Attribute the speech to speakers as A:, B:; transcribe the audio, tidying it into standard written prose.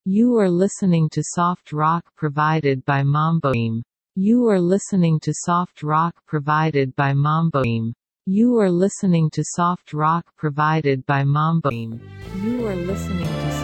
A: You are listening to soft rock provided by Mamboim. You are listening to soft rock provided by Mamboim. You are listening to soft rock provided by Mamboim. You are listening to